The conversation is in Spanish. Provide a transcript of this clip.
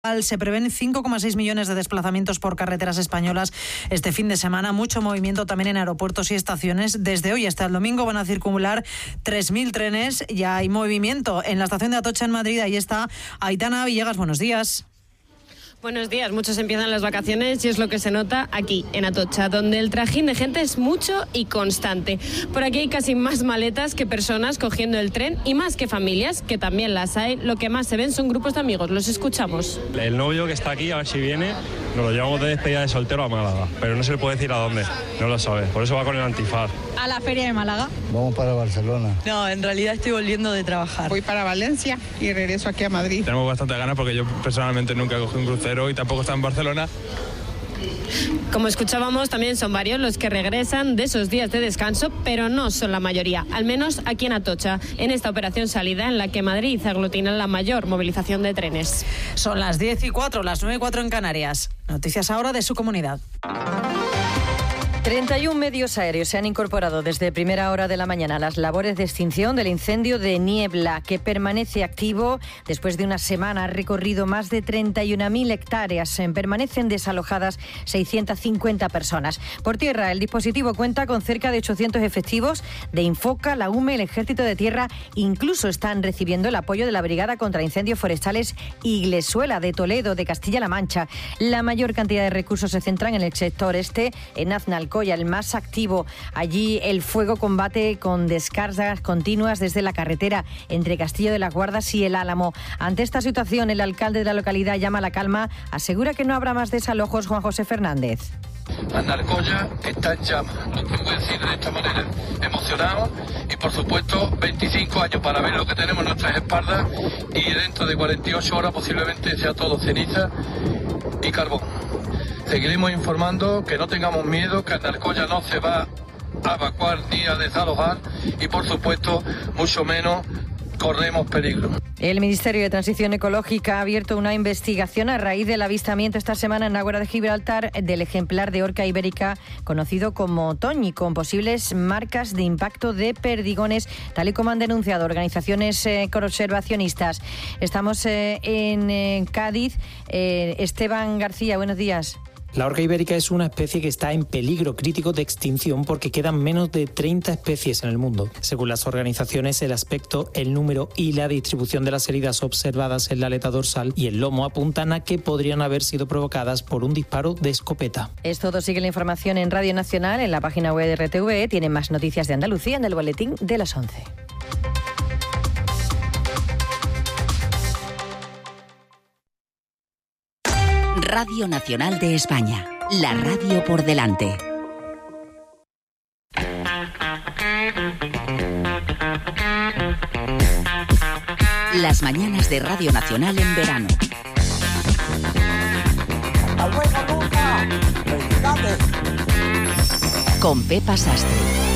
Se prevén 5,6 millones de desplazamientos por carreteras españolas este fin de semana. Mucho movimiento también en aeropuertos y estaciones. Desde hoy hasta el domingo van a circular 3.000 trenes. Ya hay movimiento en la estación de Atocha en Madrid. Ahí está Aitana Villegas. Buenos días. Buenos días, muchos empiezan las vacaciones y es lo que se nota aquí, en Atocha, donde el trajín de gente es mucho y constante. Por aquí hay casi más maletas que personas cogiendo el tren y más que familias, que también las hay. Lo que más se ven son grupos de amigos, los escuchamos. El novio que está aquí, a ver si viene, nos lo llevamos de despedida de soltero a Málaga, pero no se le puede decir a dónde, no lo sabe, por eso va con el antifaz. ¿A la feria de Málaga? Vamos para Barcelona. No, en realidad estoy volviendo de trabajar. Voy para Valencia y regreso aquí a Madrid. Tenemos bastante ganas porque yo personalmente nunca cogí un crucero y tampoco está en Barcelona. Como escuchábamos, también son varios los que regresan de esos días de descanso, pero no son la mayoría, al menos aquí en Atocha, en esta operación salida en la que Madrid aglutina la mayor movilización de trenes. Son las 10:04, las 9:04 en Canarias. Noticias ahora de su comunidad. 31 medios aéreos se han incorporado desde primera hora de la mañana a las labores de extinción del incendio de Niebla, que permanece activo después de una semana. Ha recorrido más de 31.000 hectáreas. Permanecen desalojadas 650 personas. Por tierra, el dispositivo cuenta con cerca de 800 efectivos de Infoca, la UME, el Ejército de Tierra. Incluso están recibiendo el apoyo de la Brigada contra Incendios Forestales Iglesuela de Toledo, de Castilla-La Mancha. La mayor cantidad de recursos se centran en el sector este, en Aznalcóllar, el más activo. Allí el fuego combate con descargas continuas desde la carretera entre Castillo de las Guardas y El Álamo. Ante esta situación, el alcalde de la localidad llama a la calma, asegura que no habrá más desalojos. Juan José Fernández. Aznalcóllar está en llamas, lo tengo que decir de esta manera, emocionado y por supuesto 25 años para ver lo que tenemos en nuestras espaldas y dentro de 48 horas posiblemente sea todo ceniza y carbón. Seguiremos informando, que no tengamos miedo, que Aznalcóllar no se va a evacuar ni a desalojar y por supuesto mucho menos corremos peligro. El Ministerio de Transición Ecológica ha abierto una investigación a raíz del avistamiento esta semana en Ágora de Gibraltar del ejemplar de orca ibérica conocido como Toñi, con posibles marcas de impacto de perdigones, tal y como han denunciado organizaciones conservacionistas. Estamos en Cádiz. Esteban García, buenos días. La orca ibérica es una especie que está en peligro crítico de extinción porque quedan menos de 30 especies en el mundo. Según las organizaciones, el aspecto, el número y la distribución de las heridas observadas en la aleta dorsal y el lomo apuntan a que podrían haber sido provocadas por un disparo de escopeta. Es todo. Sigue la información en Radio Nacional, en la página web de RTV. Tienen más noticias de Andalucía en el boletín de las 11. Radio Nacional de España, la radio por delante. Las mañanas de Radio Nacional en verano. Con Pepa Sastre.